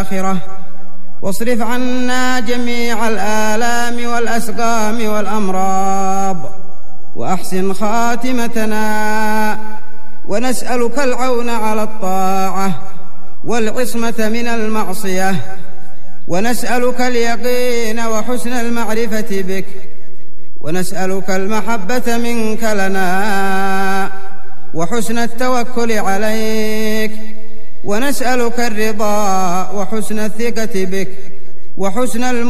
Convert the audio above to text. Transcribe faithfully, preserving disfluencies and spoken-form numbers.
الآخرة، واصرف عنا جميع الآلام والأسقام والأمراض، وأحسن خاتمتنا، ونسألك العون على الطاعة والعصمة من المعصية، ونسألك اليقين وحسن المعرفة بك، ونسألك المحبة منك لنا وحسن التوكل عليك، ونسألك الرضا وحسن الثقة بك وحسن الم